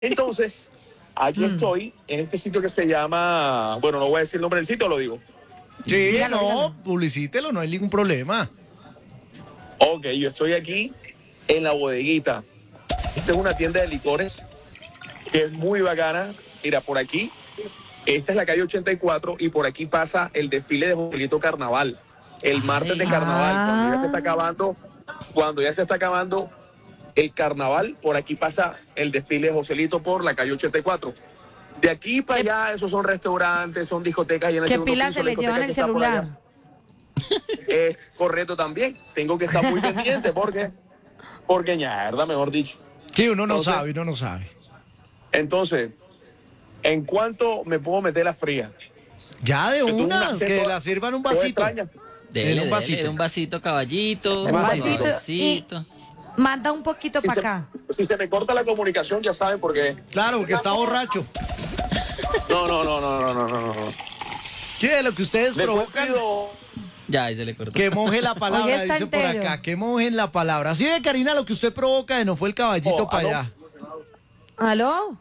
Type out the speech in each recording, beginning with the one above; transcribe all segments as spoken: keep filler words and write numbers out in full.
Entonces, aquí Mm. estoy en este sitio que se llama, bueno, no voy a decir el nombre del sitio, lo digo. Sí, Dígalo, no, dígalo. publicítelo, no hay ningún problema. Ok, yo estoy aquí en la bodeguita. Esta es una tienda de licores que es muy bacana. Mira, por aquí, esta es la calle ochenta y cuatro y por aquí pasa el desfile de Joselito Carnaval. El martes de Ay. carnaval, cuando ya se está Ah. acabando, cuando ya se está acabando el carnaval, por aquí pasa el desfile de Joselito por la calle ochenta y cuatro. De aquí para allá, esos son restaurantes, son discotecas. Y en el ¿Qué segundo pila piso, se la le lleva en discoteca el que está por allá. celular? Es correcto también. Tengo que estar muy pendiente porque, porque ñarda, mejor dicho. Sí, uno no Entonces- sabe, uno no sabe. Entonces, ¿en cuánto me puedo meter la fría? Ya de Que tú una, una- que toda- la sirvan un ¿Todo vasito. extraña? Dele, En un dele, vasito. un vasito, caballito. Un Un vasito. vasito. Manda un poquito Si para se, acá. si se me corta la comunicación, ya saben por qué. Claro, porque está borracho. No, no, no, no, no, no, no. no. Sí, de lo que ustedes Le provocan, pido- Ya, ahí se le cortó. que moje la Hoy palabra, está dice por entero. acá, que mojen la palabra. Sí, ve, Karina, lo que usted provoca de no fue el caballito Oh, para ¿aló? allá. ¿Aló?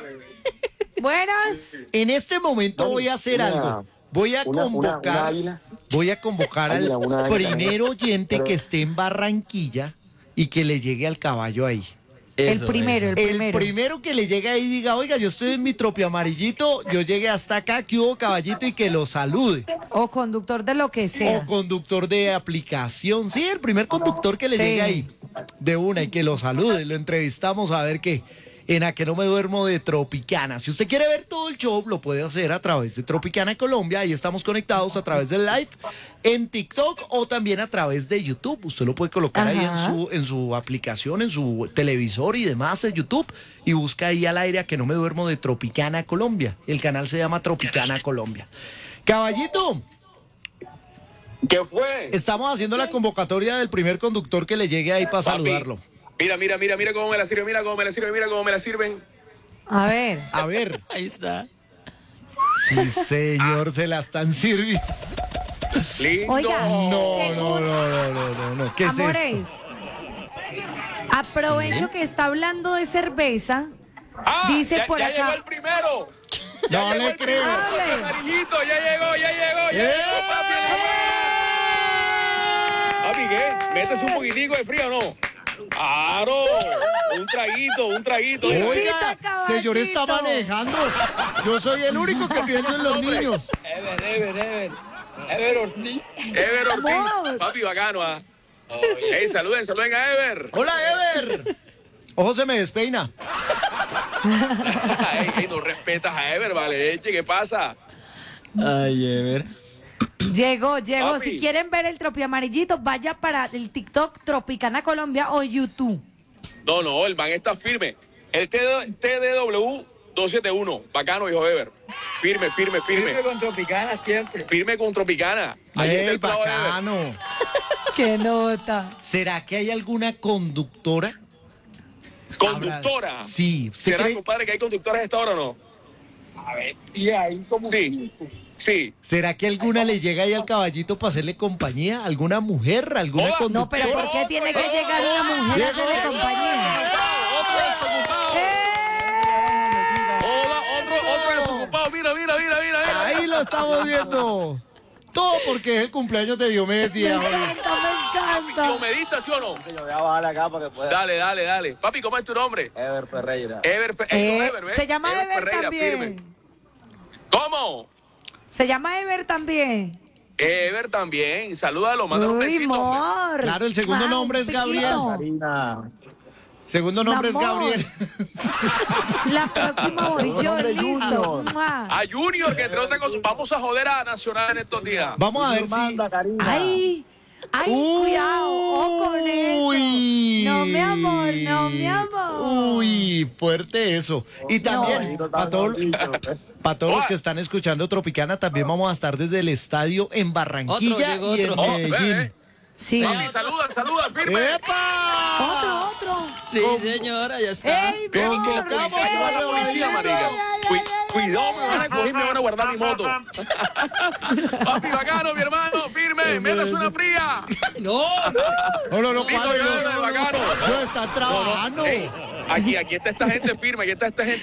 Buenas. En este momento Mami, voy a hacer una- algo. Voy a una- una- convocar, una águila. voy a convocar Águila, una al águila. primer oyente Pero- que esté en Barranquilla y que le llegue al caballo ahí. Eso, el primero, eso. el El primero. primero que le llegue ahí y diga, oiga, yo estoy en mi tropio amarillito, yo llegué hasta acá, que hubo caballito y que lo salude. O conductor de lo que sea. O conductor de aplicación, sí, el primer conductor que le Sí. llegue ahí de una y que lo salude, lo entrevistamos a ver qué. En A que no me duermo de Tropicana. Si usted quiere ver todo el show, lo puede hacer a través de Tropicana Colombia. Ahí estamos conectados a través del live en TikTok o también a través de YouTube. Usted lo puede colocar ahí en Ajá. su, en su aplicación, en su televisor y demás en YouTube. Y busca ahí al aire A que no me duermo de Tropicana Colombia. El canal se llama Tropicana Colombia. Caballito, ¿Qué fue? estamos haciendo la convocatoria del primer conductor que le llegue ahí para Papi, saludarlo. Mira, mira, mira, mira cómo me la sirven, mira cómo me la sirven, mira cómo me la sirven. A ver. A ver. Ahí está. Sí, señor, se la están sirviendo. Lindo. Oiga. No, no, no, no, no, no, no. ¿Qué es Amores, esto? aprovecho Sí. que está hablando de cerveza. Ah, Dice ya, por ya acá. llegó el primero. Ya No llegó le el creo. primero, Hable. el amarillito, ya llegó, ya llegó, ya ¡Eh! llegó, papi. Papi, ¿qué? ¿Metes un poquitico de frío o no? Claro, un traguito, un traguito. Invita, Oiga, caballito. señor está manejando. Yo soy el único que pienso en los niños. Ever, Ever, Ever. Ever Ortiz. Ever Ortiz. Amor. Papi, bacano, ¿ah? Ey, saluden, saluden a Ever. Hola, Ever. Ojo, se me despeina. ey, ey, no respetas a Ever, vale, eche, ¿qué pasa? Ay, Ever. Llegó, llegó. Papi. Si quieren ver el Tropi Amarillito, vaya para el TikTok Tropicana Colombia o YouTube. No, no, el man está firme. El T D W doscientos setenta y uno, bacano, hijo Ever. Firme, firme, firme. Firme con Tropicana siempre. Firme con Tropicana. Ahí está Ey, el clavo de Ever. bacano. ¡Qué nota! ¿Será que hay alguna conductora? Conductora. Sí. ¿Usted ¿Será, cree- compadre, que hay conductoras a esta hora o no? A ver, y ahí como Sí. cinco. Sí. ¿Será que alguna le llega ahí al caballito para hacerle compañía? ¿Alguna mujer? ¿Alguna Hola. No, pero conductora? ¿por qué tiene que llegar una mujer a hacerle compañía? Otro desocupado. ¡Eh! Hola, otro, otro desocupado. Mira, mira, mira, mira. mira. Ahí lo estamos viendo. Todo porque es el cumpleaños de Diomedes Me Díaz. encanta, me Yo encanta. me dista, ¿sí o no? Yo voy a bajar acá para que pueda. Dale, dale, dale. Papi, ¿cómo es tu nombre? Ever Ferreira. Ever, Fe- ey, no, Eh, Ever, ¿ves? se llama Ever Ferreira, también. firme. ¿Cómo? Se llama Ever también. Ever también. Salúdalo, mándale un Uy, besito, hombre. amor. Claro, el segundo Ah, nombre es un Gabriel. piquito. Karina. Segundo nombre es Mi amor. Gabriel. La próxima voy yo, nombre es listo. Junior. ¡Mua! A Junior, que entre otras cosas, vamos a joder a Nacional en estos días. Vamos a ver si... Manda, Karina. ¡Ay! ¡Ay, Uy. cuidado! ¡Ojo con eso! No, mi amor, no, mi amor. Uy, fuerte eso. Y también, No. para todos, para todos los que están escuchando Tropicana, también vamos a estar desde el estadio en Barranquilla Otro, llegó y en otro. Oh, Medellín. ve, ve. Sí. Papi, saluda, saluda, firme. ¡Epa! Otro, otro. Sí, señora, ya está. ¡Ey, Ven, mi que la amor! policía, ¡Ey, que va la policía, ay, marica. ay, ay, Cu- ay, ay, Cuidado, me van a coger y me van a guardar mi moto. Papi, bacano, mi hermano, firme, métase una fría. No, No, no, no, Listo, ¿cuál es? ya, No, no, no, bacano. no, no, está trabajando. Ey, Aquí, aquí está esta gente firme, aquí está esta gente